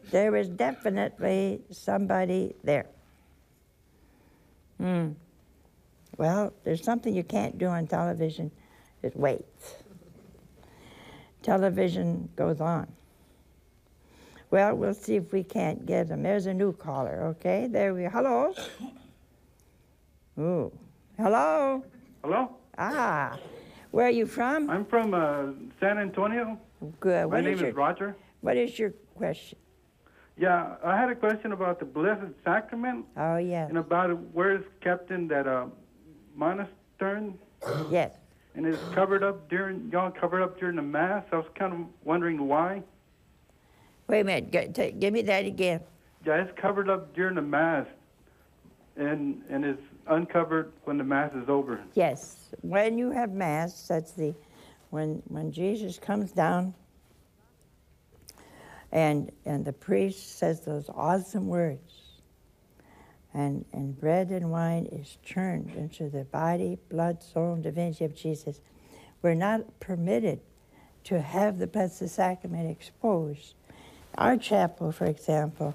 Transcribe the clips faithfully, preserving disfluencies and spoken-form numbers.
There was definitely somebody there. Hmm. Well, there's something you can't do on television. It waits. Television goes on. Well, we'll see if we can't get them. There's a new caller, okay? There we Hello? Ooh. Hello? Hello? Ah. Where are you from? I'm from uh, San Antonio. Good. My What name is is your, Roger. What is your question? Yeah, I had a question about the Blessed Sacrament Oh, yeah. and about where it's kept in that uh, monastery. Yes. And it's covered up during, y'all covered up during the Mass. I was kind of wondering why. Wait a minute. G- t- give me that again. Yeah, it's covered up during the Mass, and and it's uncovered when the Mass is over. Yes. When you have Mass, that's the, when when Jesus comes down and and the priest says those awesome words, and, and bread and wine is turned into the body, blood, soul, and divinity of Jesus. We're not permitted to have the Blessed Sacrament exposed. Our chapel, for example,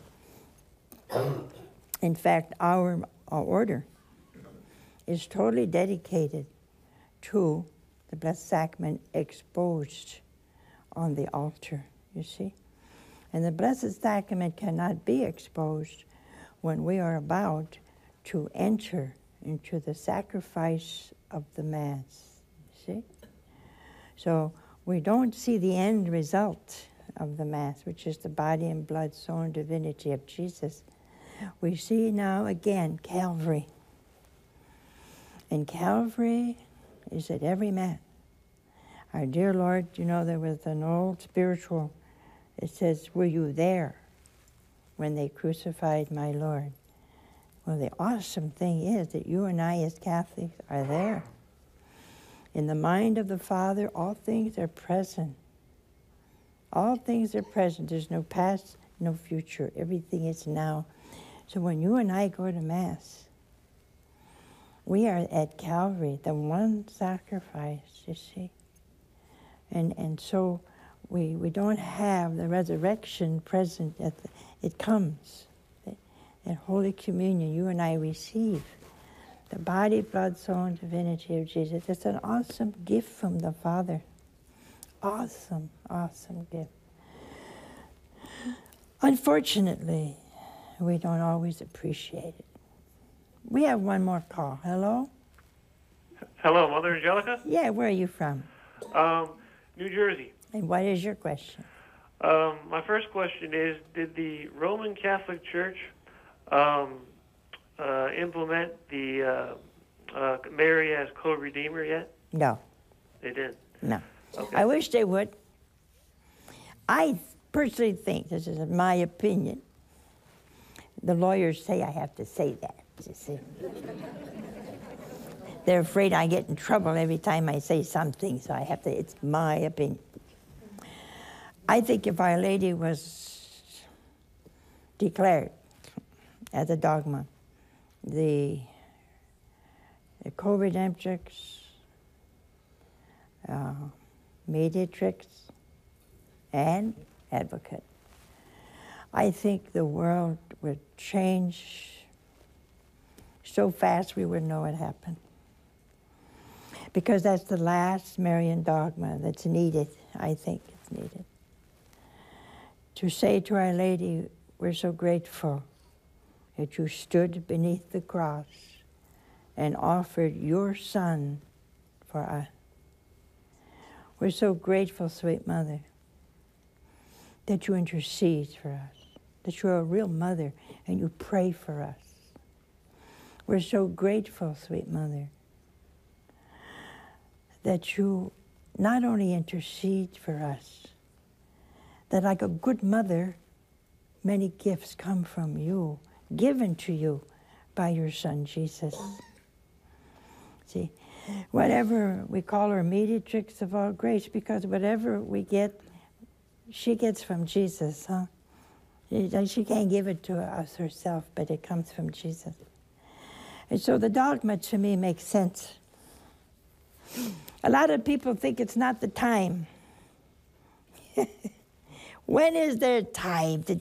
in fact, our, our order is totally dedicated to the Blessed Sacrament exposed on the altar, you see? And the Blessed Sacrament cannot be exposed when we are about to enter into the sacrifice of the Mass, you see? So we don't see the end result of the Mass, which is the body and blood, soul, and divinity of Jesus. We see now again Calvary. And Calvary is at every Mass. Our dear Lord, you know, there was an old spiritual, it says, were you there when they crucified my Lord? Well, the awesome thing is that you and I as Catholics are there. In the mind of the Father, all things are present. All things are present. There's no past, no future. Everything is now. So when you and I go to Mass, we are at Calvary, the one sacrifice, you see. And and so we we don't have the resurrection present. At the, it comes. At Holy Communion, you and I receive the body, blood, soul, and divinity of Jesus. It's an awesome gift from the Father. Awesome, awesome gift. Unfortunately, we don't always appreciate it. We have one more call. Hello? Hello, Mother Angelica? Yeah, where are you from? Um, New Jersey. And what is your question? Um, my first question is, did the Roman Catholic Church um, uh, implement the uh, uh, Mary as co-redeemer yet? No. They didn't? No. Okay. I wish they would. I personally think, this is my opinion, the lawyers say I have to say that, you see. They're afraid I get in trouble every time I say something, so I have to, it's my opinion. I think if Our Lady was declared as a dogma, the, the co-redemptrix, uh, mediatrix, and advocate, I think the world would change so fast we wouldn't know what happened. Because that's the last Marian dogma that's needed, I think it's needed. To say to Our Lady, we're so grateful that you stood beneath the cross and offered your Son for us. We're so grateful, sweet Mother, that you intercede for us, that you're a real mother and you pray for us. We're so grateful, sweet Mother, that you not only intercede for us, that like a good mother, many gifts come from you, given to you by your Son, Jesus. See, whatever we call her mediatrix of all grace, because whatever we get, she gets from Jesus, huh? She can't give it to us herself, but it comes from Jesus. And so the dogma to me makes sense. A lot of people think it's not the time. When is there time to